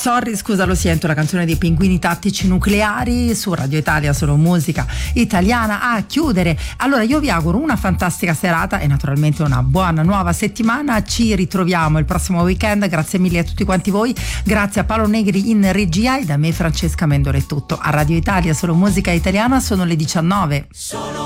Sorry, scusa, lo sento, la canzone dei Pinguini Tattici Nucleari su Radio Italia, solo musica italiana a chiudere. Allora io vi auguro una fantastica serata e naturalmente una buona nuova settimana. Ci ritroviamo il prossimo weekend. Grazie mille a tutti quanti voi, grazie a Paolo Negri in regia e da me Francesca Mendolo è tutto. A Radio Italia, solo musica italiana, sono le 19.